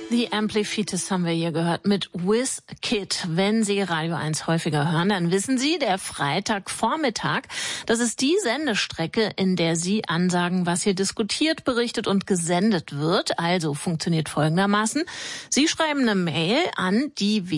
The Amplifiers haben wir hier gehört mit Whiz Kid. Wenn Sie Radio 1 häufiger hören, dann wissen Sie, der Freitagvormittag, das ist die Sendestrecke, in der Sie ansagen, was hier diskutiert, berichtet und gesendet wird. Also funktioniert folgendermaßen. Sie schreiben eine Mail an die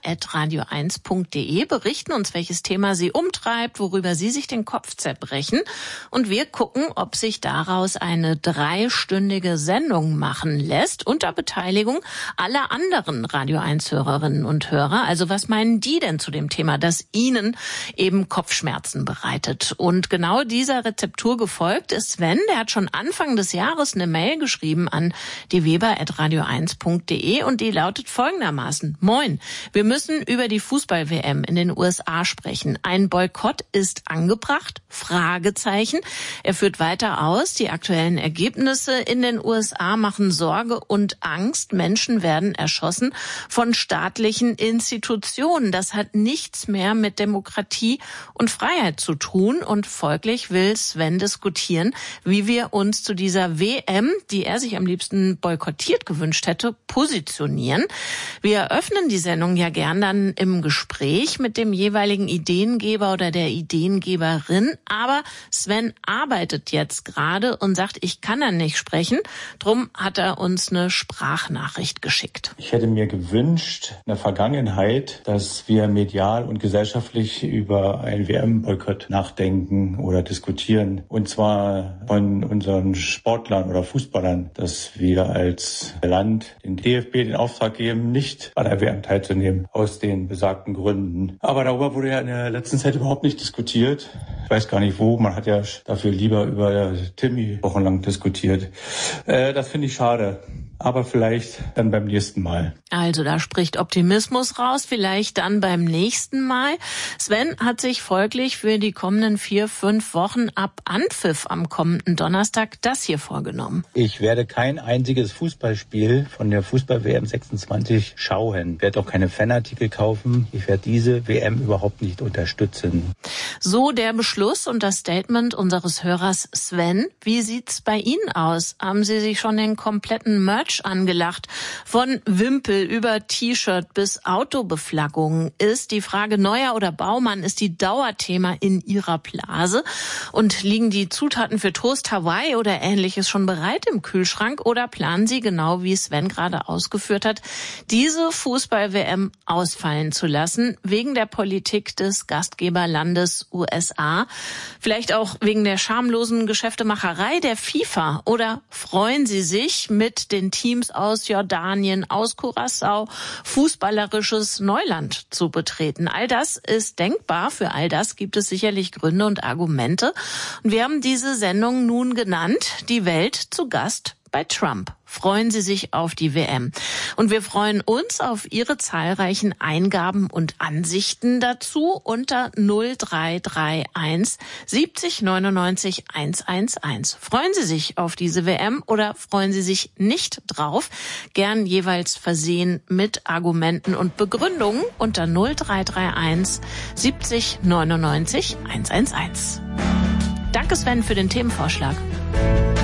weber@radio1.de, berichten uns, welches Thema Sie umtreibt, worüber Sie sich den Kopf zerbrechen. Und wir gucken, ob sich daraus eine 3-stündige Sendung machen lässt, unter Beteiligung aller anderen Radio 1-Hörerinnen und Hörer. Also was meinen die denn zu dem Thema, das Ihnen eben Kopfschmerzen bereitet? Und genau dieser Rezeptur gefolgt ist Sven. Der hat schon Anfang des Jahres eine Mail geschrieben an die weber@radio1.de und die lautet folgendermaßen. Moin, wir müssen über die Fußball-WM in den USA sprechen. Ein Boykott ist angebracht? Fragezeichen. Er führt weiter aus. Die aktuellen Ergebnisse in den USA machen Sorge und Angst. Menschen werden erschossen von staatlichen Institutionen. Das hat nichts mehr mit Demokratie und Freiheit zu tun. Und folglich will Sven diskutieren, wie wir uns zu dieser WM, die er sich am liebsten boykottiert gewünscht hätte, positionieren. Wir eröffnen die Sendung ja gern dann im Gespräch mit dem jeweiligen Ideengeber oder der Ideengeberin. Aber Sven arbeitet jetzt gerade und sagt, ich kann dann nicht sprechen. Drum hat er uns eine Sprachnachricht geschickt. Ich hätte mir gewünscht in der Vergangenheit, dass wir medial und gesellschaftlich über einen WM-Boykott nachdenken oder diskutieren. Und zwar von unseren Sportlern oder Fußballern, dass wir als Land den DFB den Auftrag geben, nicht an der WM teilzunehmen, aus den besagten Gründen. Aber darüber wurde ja in der letzten Zeit überhaupt nicht diskutiert. Ich weiß gar nicht wo. Man hat ja dafür lieber über Timmy wochenlang diskutiert. Das finde ich schade. Aber vielleicht dann beim nächsten Mal. Also da spricht Optimismus raus, vielleicht dann beim nächsten Mal. Sven hat sich folglich für die kommenden 4-5 Wochen ab Anpfiff am kommenden Donnerstag das hier vorgenommen. Ich werde kein einziges Fußballspiel von der Fußball-WM 26 schauen. Ich werde auch keine Fanartikel kaufen. Ich werde diese WM überhaupt nicht unterstützen. So der Beschluss und das Statement unseres Hörers Sven. Wie sieht's bei Ihnen aus? Haben Sie sich schon den kompletten Merch angelacht? Von Wimpel über T-Shirt bis Autobeflaggung. Ist die Frage Neuer oder Baumann ist die Dauerthema in Ihrer Blase? Und liegen die Zutaten für Toast Hawaii oder Ähnliches schon bereit im Kühlschrank? Oder planen Sie, genau wie Sven gerade ausgeführt hat, diese Fußball-WM ausfallen zu lassen, wegen der Politik des Gastgeberlandes USA? Vielleicht auch wegen der schamlosen Geschäftemacherei der FIFA? Oder freuen Sie sich, mit den Teams aus Jordanien, aus Curaçao, fußballerisches Neuland zu betreten? All das ist denkbar. Für all das gibt es sicherlich Gründe und Argumente. Und wir haben diese Sendung nun genannt, die Welt zu Gast bei Trump. Freuen Sie sich auf die WM. Und wir freuen uns auf Ihre zahlreichen Eingaben und Ansichten dazu unter 0331 70 99 111. Freuen Sie sich auf diese WM oder freuen Sie sich nicht drauf? Gern jeweils versehen mit Argumenten und Begründungen unter 0331 70 99 111. Danke Sven für den Themenvorschlag.